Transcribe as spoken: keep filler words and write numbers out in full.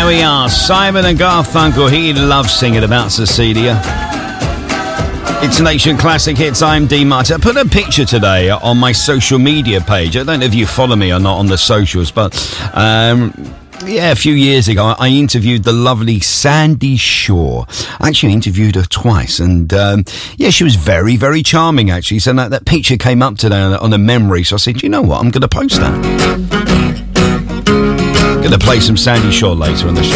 There we are, Simon and Garfunkel. He loves singing about Cecilia. It's Nation Classic Hits. I'm Dean Martin. I put a picture today on my social media page. I don't know if you follow me or not on the socials, but um, yeah, a few years ago, I interviewed the lovely Sandy Shaw. I actually interviewed her twice, and um, yeah, she was very, very charming, actually. So that, that picture came up today on a, on a memory, so I said, you know what, I'm going to post that. Going to play some Sandy Shaw later on the show.